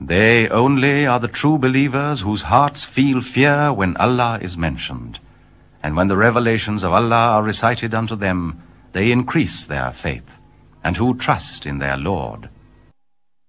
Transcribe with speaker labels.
Speaker 1: They only are the true believers whose hearts feel fear when Allah is mentioned, and when the revelations of Allah are recited unto them, they increase their faith, and who trust in their Lord.